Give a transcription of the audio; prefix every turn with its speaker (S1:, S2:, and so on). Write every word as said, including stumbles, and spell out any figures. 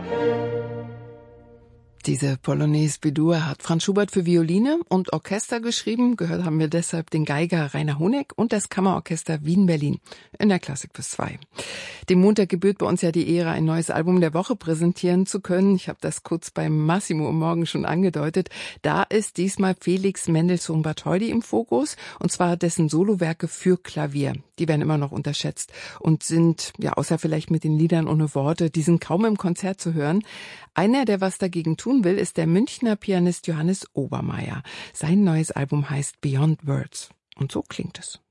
S1: Diese Polonaise B-Dur hat Franz Schubert für Violine und Orchester geschrieben. Gehört haben wir deshalb den Geiger Rainer Honeck und das Kammerorchester Wien-Berlin in der Klassik bis zwei. Dem Montag gebührt bei uns ja die Ehre, ein neues Album der Woche präsentieren zu können. Ich habe das kurz beim Massimo am Morgen schon angedeutet. Da ist diesmal Felix Mendelssohn Bartholdy im Fokus, und zwar dessen Solowerke für Klavier. Die werden immer noch unterschätzt und sind, ja, außer vielleicht mit den Liedern ohne Worte, die sind kaum im Konzert zu hören. Einer, der was dagegen tun will, ist der Münchner Pianist Johannes Obermaier. Sein neues Album heißt Beyond Words. Und so klingt es.